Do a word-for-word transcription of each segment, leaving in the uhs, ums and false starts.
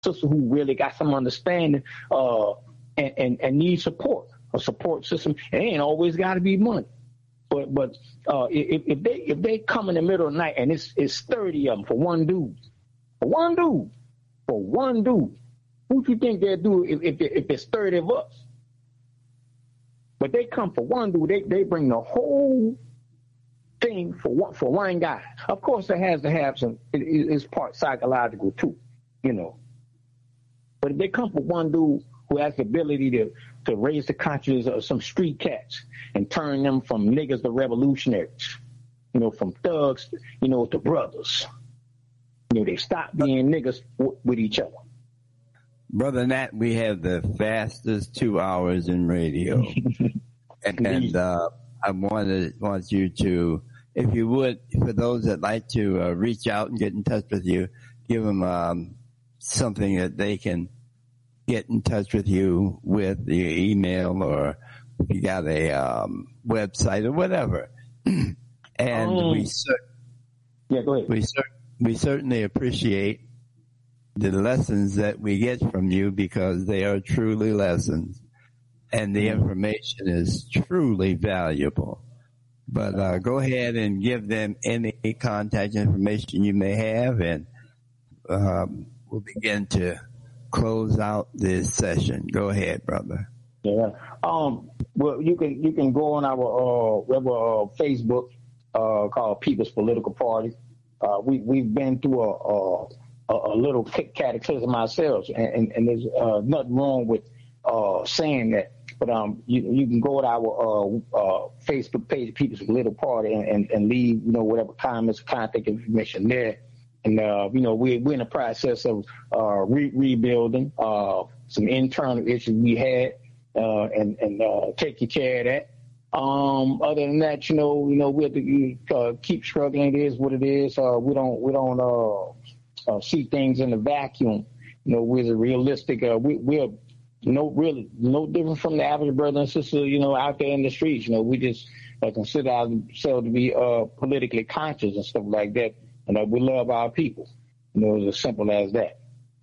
sister who really got some understanding uh, and, and, and need support, a support system. It ain't always got to be money. But but uh, if, if they if they come in the middle of the night and it's it's thirty of them for one dude, for one dude, for one dude, what you think they'll do if if, if it's thirty of us? But they come for one dude, they they bring the whole thing for one for one guy. Of course, it has to have some. It, it's part psychological too, you know. But if they come for one dude who has the ability to to raise the consciousness of some street cats and turn them from niggas to revolutionaries, you know, from thugs, you know, to brothers. You know, they stop being niggas w- with each other. Brother Nat, we have the fastest two hours in radio. and and uh, I wanted want you to, if you would, for those that like to uh, reach out and get in touch with you, give them um, something that they can get in touch with you with, your email, or if you got a um, website or whatever. and um, we, cer- yeah, go ahead. we, cer- we certainly appreciate the lessons that we get from you, because they are truly lessons and the information is truly valuable. But uh, go ahead and give them any contact information you may have, and um, we'll begin to close out this session. Go ahead, brother. Yeah. Um. Well, you can you can go on our uh, our uh, Facebook uh, called People's Political Party. Uh, we we've been through a a, a little cataclysm ourselves, and, and, and there's uh, nothing wrong with uh, saying that. But um, you you can go to our uh, uh, Facebook page, People's Political Party, and, and, and leave you know whatever comments, contact information there. And, uh, you know, we, we're in the process of uh, re- rebuilding uh, some internal issues we had uh, and, and uh, taking care of that. Um, other than that, you know, you know, we have to uh, keep struggling. It is what it is. Uh, we don't we don't uh, uh, see things in a vacuum. You know, we're realistic. Uh, we, we're no really no different from the average brother and sister, you know, out there in the streets. You know, we just uh, consider ourselves to be uh, politically conscious and stuff like that. And uh, we love our people. You know, it's as simple as that.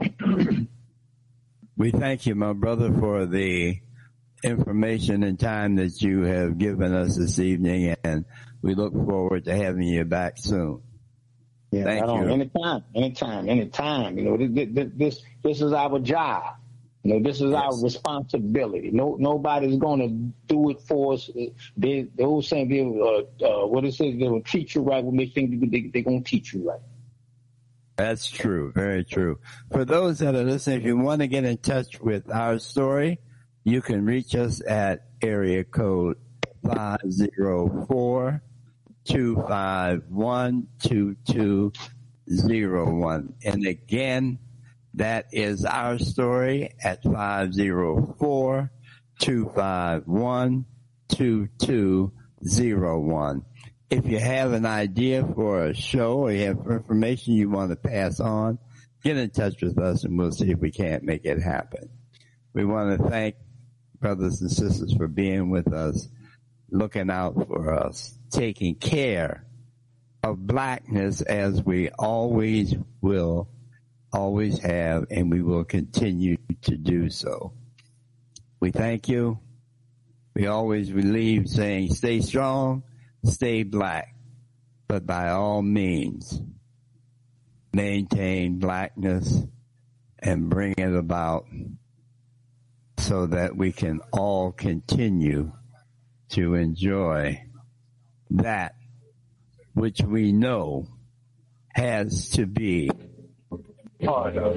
We thank you, my brother, for the information and time that you have given us this evening, and we look forward to having you back soon. Yeah, thank I you. Anytime, anytime, anytime. You know, this this this is our job. You know, this is yes. our responsibility. No, nobody's going to do it for us. They, they always saying, they, uh, uh, what it says, they will treat you right when they think they, they're going to teach you right. That's true. Very true. For those that are listening, if you want to get in touch with our story, you can reach us at area code five zero four, two five one, two two zero one. And again, that is our story at five zero four, two five one, two two zero one. If you have an idea for a show or you have information you want to pass on, get in touch with us and we'll see if we can't make it happen. We want to thank brothers and sisters for being with us, looking out for us, taking care of blackness as we always will, always have, and we will continue to do so. We thank you. We always believe saying, stay strong, stay black, but by all means, maintain blackness and bring it about so that we can all continue to enjoy that which we know has to be part of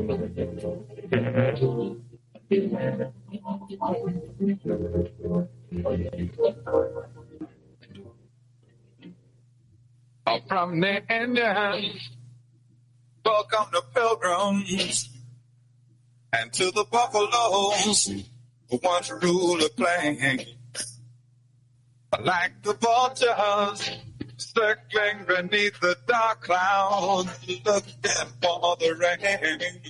from the Indians, welcome the Pilgrims, and to the Buffaloes, who once ruled the plain. Like the vultures, circling beneath the dark clouds, looking for the rain.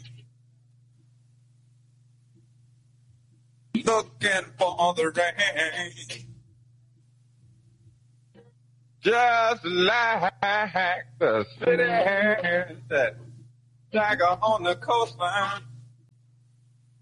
Looking for the rain. Just like the city that dagger on the coastline.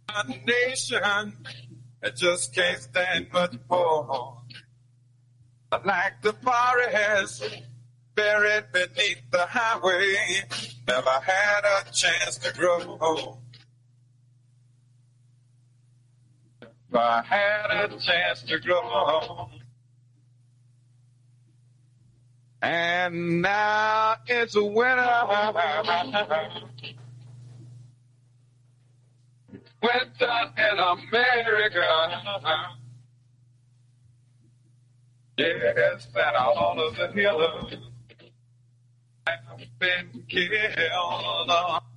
A nation that just can't stand much more. Like the forest buried beneath the highway, never had a chance to grow. If I had a chance to grow. And now it's winter. Winter in America. Yes, and all of the healers have been killed.